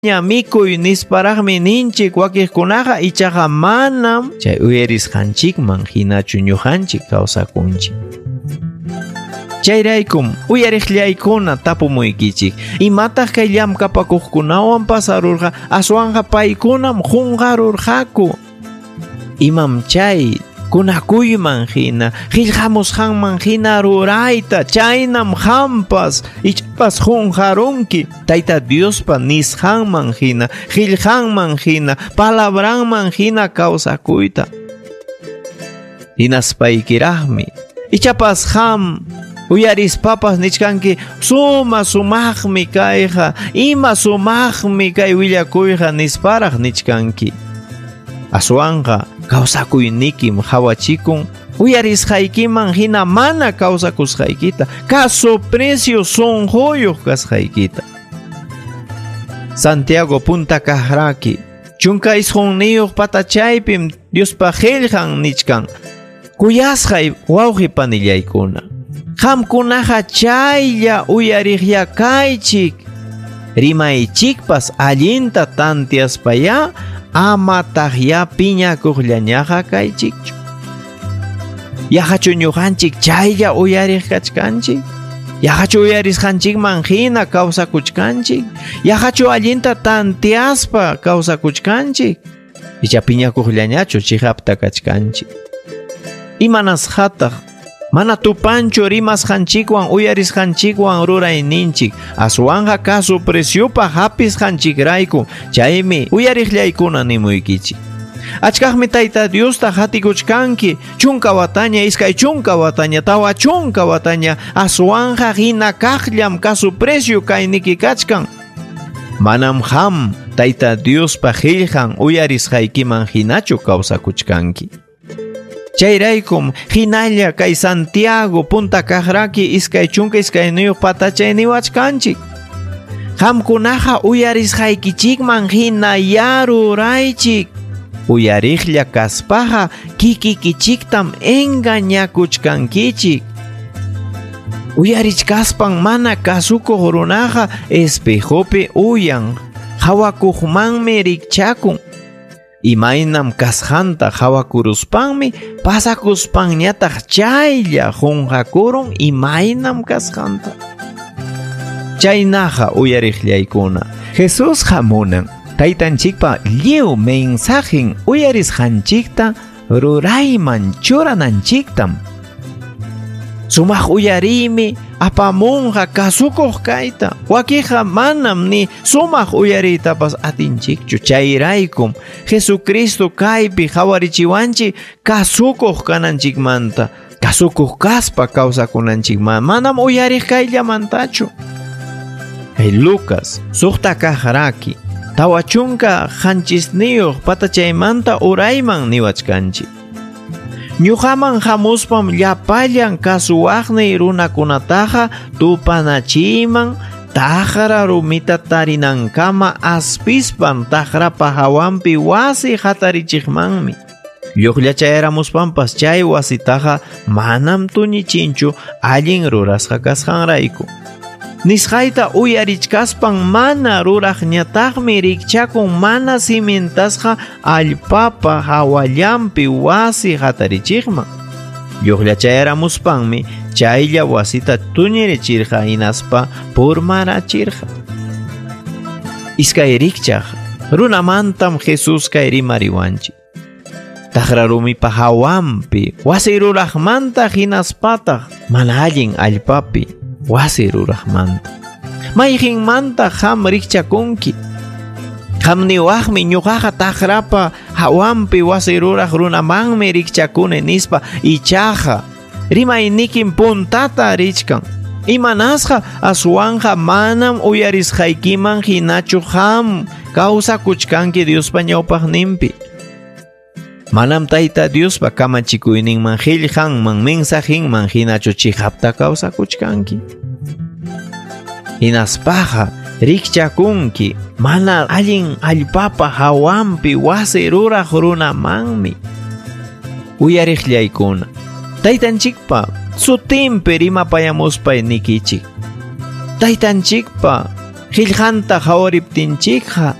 mikuy nisparaqmi ninchik wakiqkunaqa ichaqa manam chay uyarisqanchikman hinachu ñuqanchik kawsakunchik. Chayraykum uyariqllaykuna tapumuykichik imataq kay llamkapakuqkunawan pasarurqa aswanqa paykunam qunqarurqaku. Imam chay kunakuyman hina qillqamusqanman hina rurayta chaynam hampas ichapas qunqarunki Tayta Diospa nisqanman hina qillqanman hina palabranman hina kawsakuyta. Hinaspaykirakmi ichapas ham uyarispapas nichkanki sumaqmi kayqa ima sumaqmi kay willakuyqa nisparaq nichkanki. Aswanqa kawsakuynikim hawachikun uyarisqaykiman hina mana kawsakusqaykita kasu precio sunquyuq kasqaykita. Santiago Punta Kajraki chunka isqunniyuq patachaypim Diospa qillqan nichkan. Kuyasqay wawqi panillaykuna, qamkunaqa chaylla uyariqllaychik rimaychikpas allinta tantiaspaya amataq ya piñakuqllañaqa kaychikchu. Yaqachu ñuqanchik chaylla uyariq kachkanchik, yaqachu uyarisqanchikman hina kawsakuchkanchik, yaqachu allinta tantiaspa kawsakuchkanchik, icha piñakuqllañachu chiqapta kachkanchik. Imanasqataq mana tupanchu rimasqanchikwan uyarisqanchikwan rurayninchik aswanqa kasu preciopa hapisqanchikrayku chaymi uyariqllaykuna nimuykichik. Achkaqmi Tayta Diosta hatikuchkanki chunka wataña iskay chunka wataña tawa chunka wataña aswanqa hina kaqllam kasu precio kayniki kachkan. Manam ham Tayta Diospa qillqan uyarisqaykiman hinachu kawsakuchkanki. Chayraykum hinalla kay Santiago Punta Kajraki iskay chunka iskayniyuq patachayniwachkanchik. Qamkunaqa uyarisqaykichikman hina yaruraychik. Uyariqlla kaspaqa kikikichiktam engañakuchkankichik. Uyarichkaspan mana kasukuq runaqa espejopi uyan hawakuqmanmi rikchakun. Imaynam kasqanta hawakuruspanmi pasakuspanñataq chaylla qunqakurun imaynam kasqanta. Chaynaqa uyariqllaykuna Jesusqa munan Taytanchikpa lliw mensajen uyarisqanchikta rurayman churananchiktam. Sumaq uyariymi apamunqa kasukuq kayta. Wakiqa manam ni sumaq uyariytapas atinchikchu. Chayraykum Jesucristo kaypi hawarichiwanchik kasukuq kananchikmanta. Kasukuq kaspa kawsakunanchikman manam uyariq kayllamantachu. Kay Lucas suqta kajraki tawa chunka qanchisniyuq patachaymanta urayman niwachkanchik. Ñuqaman hamuspam llapallan kasuwaqnay runakunataqa tupanachiyman taqra rumita tarinankama aspispan taqrapa hawanpi wasi hatarichiqmanmi. Lluqllachayaramuspampas chay wasitaqa manam tuñichinchu allin rurasqa kasqanrayku. Nisqayta uyarichkaspan mana ruraqñataqmi rikchakun mana cimentasqa allpapa hawallampi wasi hatarichiqman. Lluqllachayaramuspanmi chaylla wasita tuñirichirqa hinaspa purmarachirqa. Iskay rikchaq runamantam Jesus kay rimariwanchik. Taqra rumipa hawanpi wasi ruraqmanta hinaspataq mana allin allpapi wasi ruraqmanta. Mayqinmanta qam rikchakunki. Qam niwaqmi ñuqaqa taqrapa hawanpi wasi ruraq runamanmi rikchakuni nispa ichaqa rimaynikim puntata richkan. Imanasqa aswanqa manam uyarisqaykiman hinachu qam kawsakuchkanki Diospa ñawpaqninpi. Manam Tayta Diospa kamachikuyninman qillqanman mensajenman hinachu chiqapta kawsakuchkanki. Hinaspaqa rikchakunki mana allin allpapa hawanpi wasi ruraq runamanmi. Uyariqllaykuna Taytanchikpa sutinpi rimapayamuspay nikichik. Taytanchikpa qillqanta hawariptinchikqa